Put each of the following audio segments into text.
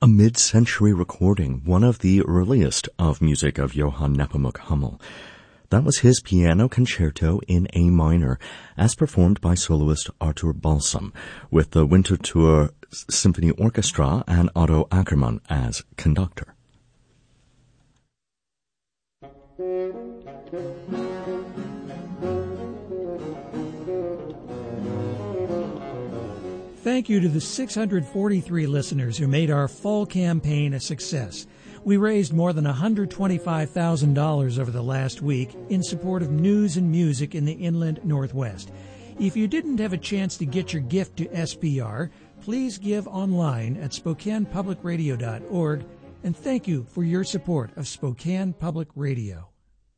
a mid-century recording, one of the earliest of music of Johann Nepomuk Hummel. That was his piano concerto in A minor, as performed by soloist Arthur Balsam, with the Winterthur Symphony Orchestra and Otto Ackermann as conductor. Thank you to the 643 listeners who made our fall campaign a success. We raised more than $125,000 over the last week in support of news and music in the inland Northwest. If you didn't have a chance to get your gift to SPR, please give online at SpokanePublicRadio.org, and thank you for your support of Spokane Public Radio.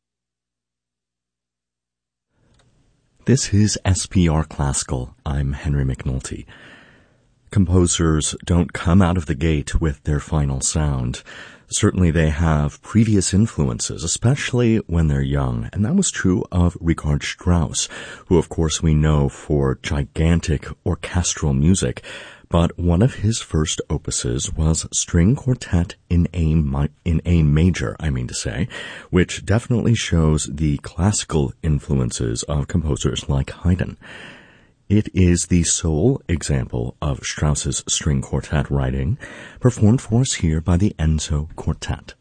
This is SPR Classical. I'm Henry McNulty. Composers don't come out of the gate with their final sound. Certainly they have previous influences, especially when they're young, and that was true of Richard Strauss, who of course we know for gigantic orchestral music, but one of his first opuses was String Quartet in A major, which definitely shows the classical influences of composers like Haydn. It is the sole example of Strauss's string quartet writing, performed for us here by the Enzo Quartet.